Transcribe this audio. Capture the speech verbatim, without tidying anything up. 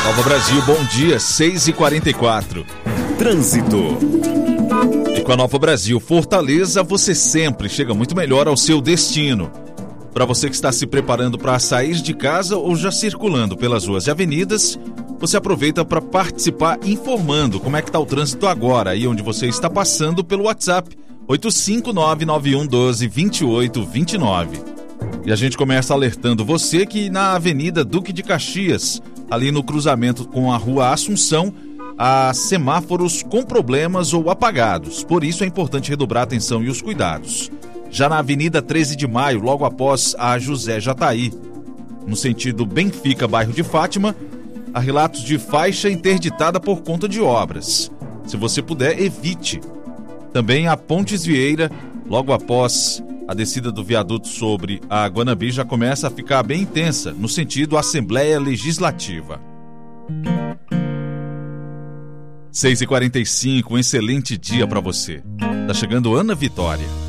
Nova Brasil, bom dia, seis e quarenta e quatro. Trânsito. E com a Nova Brasil Fortaleza, você sempre chega muito melhor ao seu destino. Para você que está se preparando para sair de casa ou já circulando pelas ruas e avenidas, você aproveita para participar informando como é que está o trânsito agora, aí onde você está passando pelo WhatsApp oito cinco nove nove um um dois dois oito dois nove. E a gente começa alertando você que na Avenida Duque de Caxias, ali no cruzamento com a Rua Assunção, há semáforos com problemas ou apagados. Por isso é importante redobrar a atenção e os cuidados. Já na Avenida treze de Maio, logo após a José Jataí, no sentido Benfica, bairro de Fátima, há relatos de faixa interditada por conta de obras. Se você puder, evite. Também a Pontes Vieira, logo após a descida do viaduto sobre a Guanambi, já começa a ficar bem intensa, no sentido Assembleia Legislativa. seis e quarenta e cinco, um excelente dia para você. Tá chegando Ana Vitória.